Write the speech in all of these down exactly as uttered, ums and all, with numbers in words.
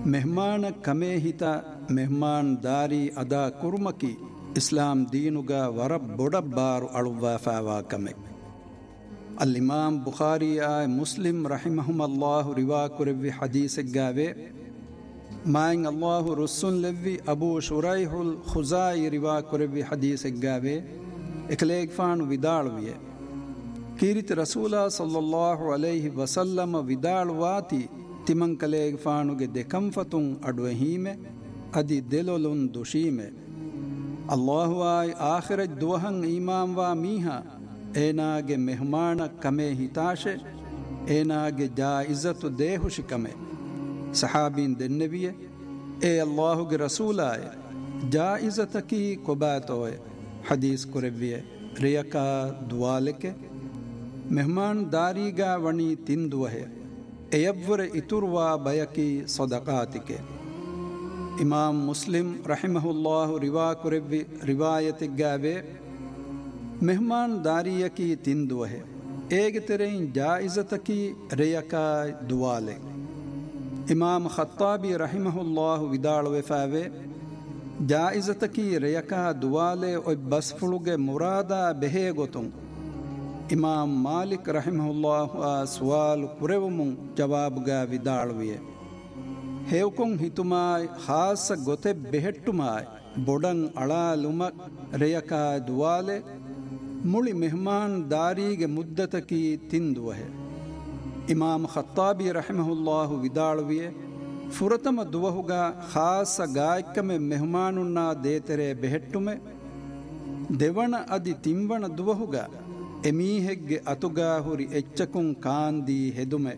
ಮೆಹಮಾನ ಕಮೇ ಹಿತ ಮೆಹಮಾನ್ ದಾರಿ ಅದಾ ಕುರ್ಮಕಿ ಇಸ್ಲಾಂ ದೀನುಗ ವರ ಬೊಡಬ್ಬಾರು ಅಳುವಾಫಾವಾ ಕಮೆ. ಅಲ್ಲಿಮಾಮ್ ಬುಖಾರಿಯ ಮುಸ್ಲಿಂ ರಹಿಮಹುಮಲ್ಲಾಹು ರಿವಾ ಕುರೆವ್ವಿ ಹದೀಸೆಗ್ಗಾವೆ ಮಾಯಿಂಗ್ ಅಲ್ಲಾಹು ರುಸ್ಸುನ್ ಲೆವ್ವಿ ಅಬೂ ಶುರೈಹುಲ್ ಖುಜಾಯಿ ರಿವಾ ಕುರೆವ್ವಿ ಹದೀಸೆಗ್ಗಾವೆ ಎಕಲೇಗ್ಫಾನು ವಿದಾಳುವಿಯೆ ಕೀರಿತಿ ರಸೂಲ ಸಲ್ಲಲ್ಲಾಹು ಅಲೈಹಿ ವಸಲ್ಲಮ ವಿದಾಳುವಾತಿ ತಿಮಂಕಲೇಗ್ಫಾನುಗೆ ದೆಕಂಫತುಂ ಅಡ್ವಹೀಮೆ ಅದಿ ದೆಲೊಲುನ್ ದುಶೀಮೆ ಅಲ್ಲಾಹು ಆಯ್ ಆಖಿರಜ್ ದುವಹಂ ಈಮಾಂವಾ ಮೀಹಾ ಏನಾಗೆ ಮೆಹಮಾನ ಕಮೆ ಹಿತಾಶೆ ಏನಾಗೆ ಜಾಯಿಜತು ದೇಹುಶಿ ಕಮೆ. ಸಹಾಬೀನ್ ದೆನ್ನೆವಿಯೆ ಏ ಅಲ್ಲಾಹುಗೆ ರಸೂಲಾಯ ಜಾಯಿಜತಕಿ ಕೊಬಾತೋಯೆ ಹದೀಸ್ ಕುರೆವ್ವಿಯೆ ರಿಯಕಾ ದುವಾಲೆಕೆ ಮೆಹಮಾನ್ ದಾರಿಗಾ ವಣಿ ತಿಂದುವಹೆ ಎಯವ್ವರೆ ಇತುರ್ವಾ ಬಯಕಿ ಸದಕಾತಿಕೆ. ಇಮಾಮ್ ಮುಸ್ಲಿಂ ರಹಿಮಹುಲ್ಲಾಹು ರಿವಾ ಕುರೆವ್ವಿ ರಿವಾಯತಿಗ್ಗಾವೆ ಮೆಹಮಾನ್ ದಾರಿಯಕಿ ತಿಂದುವಹೆ ಏಗೆ ತೆರೆಯಿನ್ ಜಾಯಿಜತಕಿ ರೆಯಕಾ ದುವಾಲೆ. ಇಮಾಮ್ ಖತ್ತಾಬಿ ರಹಿಮಹುಲ್ಲಾಹು ವಿದಾಳುವೆಫಾವೆ ಜಾಯಿಜತಕಿ ರೆಯಕಾ ದುವಾಲೆ ಒಯ್ ಬಸ್ಫುಳುಗೆ ಮುರಾದಾ ಬೆಹೇ ಗೊತುಂ. ಇಮಾಮ್ ಮಾಲಿಕ್ ರಹಿಮಹುಲ್ಲಾಹು ಆ ಸುವಾಲು ಕುರೆವುಮುಂ ಜವಾಬುಗಾ ವಿದಾಳುವಿಯೆ ಹೇವ್ಕೊಂ ಹಿತುಮಾಯ್ ಖಾಸ ಗೊತೆ ಬೆಹೆಟ್ಟುಮಾಯ್ ಬೊಡಂ ಅಳಾಲುಮಕ್ ರೆಯಕಾ ದುವಾಲೆ ಮುಳಿ ಮೆಹಮಾನ್ ದಾರಿಗೆ ಮುದ್ದತಕಿ ತಿಂದುವಹೆ. ಇಮಾಮ್ ಖತ್ತಾಬಿ ರಹಿಮಹುಲ್ಲಾಹು ವಿದಾಳುವಿಯೆ ಫುರತಮ ದುವಹುಗ ಖಾಸ ಗಾಯಕಮೆ ಮೆಹಮಾನುನ್ನ ದೇತೆರೆ ಬೆಹೆಟ್ಟುಮೆ ದೆವಣ ಅದಿ ತಿಂವಣ ದುವಹುಗ ಎಮೀಹೆಗ್ಗೆ ಅತುಗಾ ಹುರಿ ಎಚ್ಚಕುಂ ಕಾಂದಿ ಹೆದುಮೆ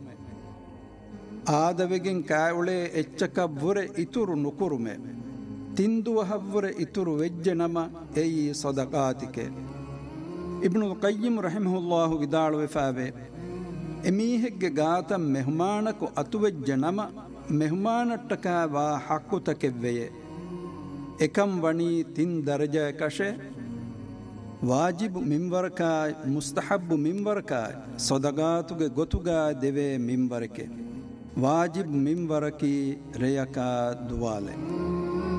ಆದವೆಗೆನ್ ಕಾಯುಳೆ ಎಚ್ಚಕವ್ವುರೆ ಇತುರು ನುಕುರುಮೆ ತಿಂದುವಹವ್ವುರೆ ಇತುರು ವೆಜ್ಜೆ ನಮ ಎಯಿ ಸದಕಾತಿಕೆ. ಇಬ್ನುಲ್ ಕಯ್ಯಿಮ್ ರಹಿಮಹುಲ್ಲಾಹು ವಿದಾಳುವೆಫಾವೆ ಎಮೀಹೆಗ್ಗೆ ಗಾತ ಮೆಹಮಾನಕು ಅತುವೆಜ್ಜೆ ನಮ ಮೆಹಮಾನಟ್ಟಕ ವಾ ಹಕ್ಕುತಕೆವ್ವೆಯೆ ಎಕಂ ವಣಿ ತಿನ್ ದರ್ಜ ಕಶೆ ವಾಜಿಬ್ ಮಿಂವರಕಾಯ್ ಮುಸ್ತಹಬ್ಬು ಮಿಂವರಕಾಯ್ ಸೊದಗಾತುಗೆ ಗೊತುಗಾ ದೆವೆ ಮಿಂವರಕೆ ವಾಜಿಬ್ ಮಿಂವರಕಿ ರೆಯಕಾ ದುವಾಲೆ.